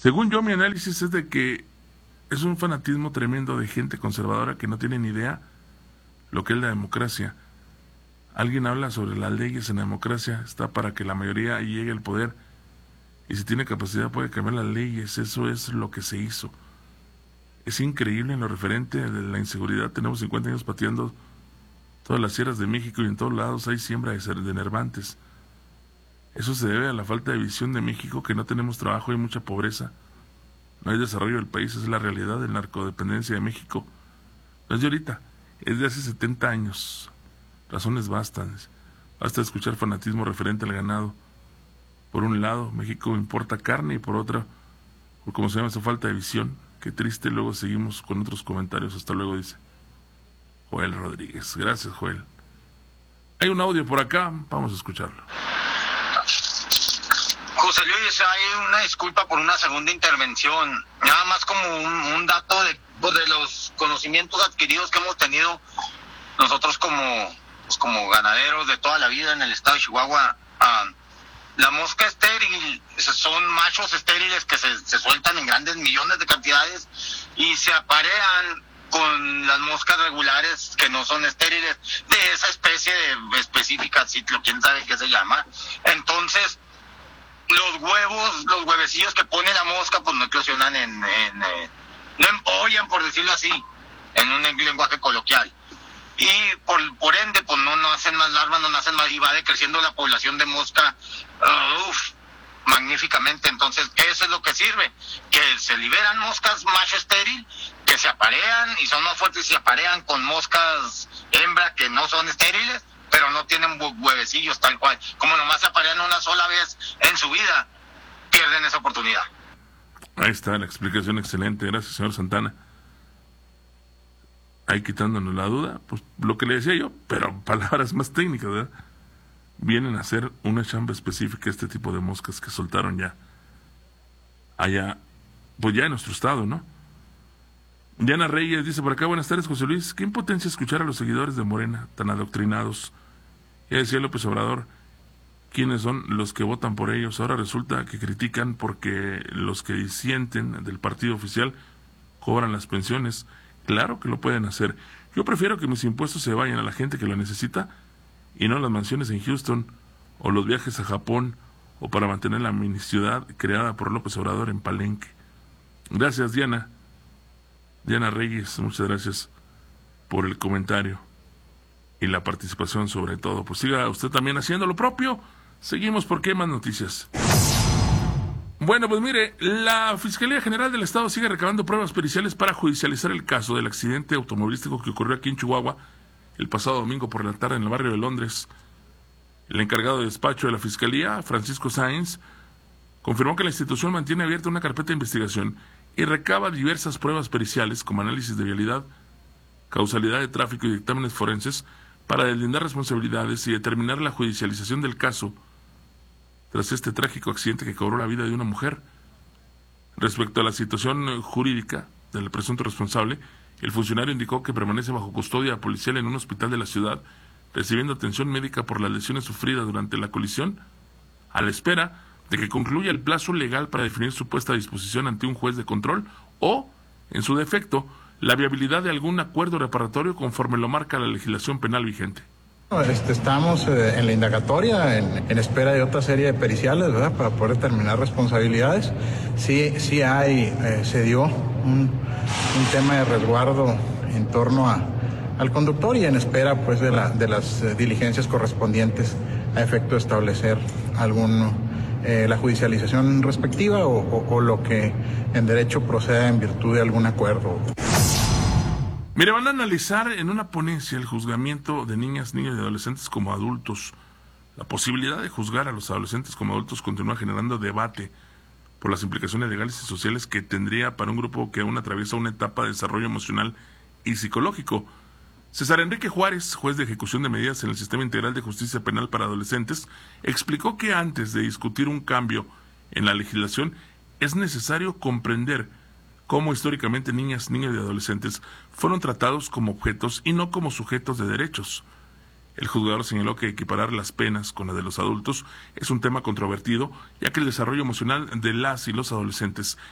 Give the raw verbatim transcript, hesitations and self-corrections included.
Según yo, mi análisis es de que es un fanatismo tremendo de gente conservadora que no tiene ni idea lo que es la democracia. Alguien habla sobre las leyes en la democracia, está para que la mayoría llegue al poder, y si tiene capacidad puede cambiar las leyes. Eso es lo que se hizo. Es increíble en lo referente de la inseguridad. Tenemos cincuenta años pateando todas las sierras de México y en todos lados hay siembra de nervantes. Eso se debe a la falta de visión de México, que no tenemos trabajo, hay mucha pobreza, no hay desarrollo del país. Es la realidad de la narcodependencia de México. No es de ahorita, es de hace setenta años. Razones bastan. Basta escuchar fanatismo referente al ganado. Por un lado, México importa carne, y por otra, por como se llama, esa falta de visión. Qué triste. Luego seguimos con otros comentarios. Hasta luego, dice Joel Rodríguez. Gracias, Joel. Hay un audio por acá, vamos a escucharlo. José Luis, hay una disculpa por una segunda intervención. Nada más como un, un dato de, pues, de los conocimientos adquiridos que hemos tenido nosotros como, pues, como ganaderos de toda la vida en el estado de Chihuahua. Uh, la mosca estéril son machos estériles que se, se sueltan en grandes millones de cantidades y se aparean con las moscas regulares que no son estériles de esa especie de específica, ciclo, quién sabe qué se llama. Entonces, los huevos, los huevecillos que pone la mosca, pues no eclosionan en, en eh, no empollan, por decirlo así, en un lenguaje coloquial. Y por, por ende, pues no nacen más larvas, no nacen más, y va decreciendo la población de mosca, uh, uf, magníficamente. Entonces, eso es lo que sirve, que se liberan moscas macho estéril, que se aparean y son más fuertes y se aparean con moscas hembra que no son estériles, pero no tienen huevecillos tal cual. Como nomás se aparean una sola vez en su vida, pierden esa oportunidad. Ahí está la explicación excelente. Gracias, señor Santana. Ahí quitándonos la duda, pues lo que le decía yo, pero palabras más técnicas, ¿verdad? Vienen a hacer una chamba específica este tipo de moscas que soltaron ya allá, pues ya en nuestro estado, ¿no? Diana Reyes dice por acá: buenas tardes, José Luis. Qué impotencia escuchar a los seguidores de Morena tan adoctrinados. Ya decía López Obrador, ¿quiénes son los que votan por ellos? Ahora resulta que critican porque los que disienten del partido oficial cobran las pensiones. Claro que lo pueden hacer. Yo prefiero que mis impuestos se vayan a la gente que lo necesita y no las mansiones en Houston o los viajes a Japón o para mantener la mini ciudad creada por López Obrador en Palenque. Gracias, Diana. Diana Reyes, muchas gracias por el comentario y la participación sobre todo. Pues siga usted también haciendo lo propio. Seguimos porque hay más noticias. Bueno, pues mire, la Fiscalía General del Estado sigue recabando pruebas periciales para judicializar el caso del accidente automovilístico que ocurrió aquí en Chihuahua el pasado domingo por la tarde en el barrio de Londres. El encargado de despacho de la Fiscalía, Francisco Sáenz, confirmó que la institución mantiene abierta una carpeta de investigación y recaba diversas pruebas periciales como análisis de vialidad, causalidad de tráfico y dictámenes forenses para deslindar responsabilidades y determinar la judicialización del caso tras este trágico accidente que cobró la vida de una mujer. Respecto a la situación jurídica del presunto responsable, el funcionario indicó que permanece bajo custodia policial en un hospital de la ciudad, recibiendo atención médica por las lesiones sufridas durante la colisión, a la espera de que concluya el plazo legal para definir su puesta a disposición ante un juez de control o, en su defecto, la viabilidad de algún acuerdo reparatorio conforme lo marca la legislación penal vigente. Este, estamos eh, en la indagatoria, en, en espera de otra serie de periciales, ¿verdad?, para poder determinar responsabilidades. Sí, sí hay, eh, se dio un, un tema de resguardo en torno a, al conductor y en espera pues de, la, de las eh, diligencias correspondientes a efecto de establecer algún, eh, la judicialización respectiva o, o, o lo que en derecho proceda en virtud de algún acuerdo. Mire, van a analizar en una ponencia el juzgamiento de niñas, niños y adolescentes como adultos. La posibilidad de juzgar a los adolescentes como adultos continúa generando debate por las implicaciones legales y sociales que tendría para un grupo que aún atraviesa una etapa de desarrollo emocional y psicológico. César Enrique Juárez, juez de ejecución de medidas en el Sistema Integral de Justicia Penal para Adolescentes, explicó que antes de discutir un cambio en la legislación es necesario comprender cómo históricamente niñas, niños y adolescentes fueron tratados como objetos y no como sujetos de derechos. El juzgador señaló que equiparar las penas con las de los adultos es un tema controvertido, ya que el desarrollo emocional de las y los adolescentes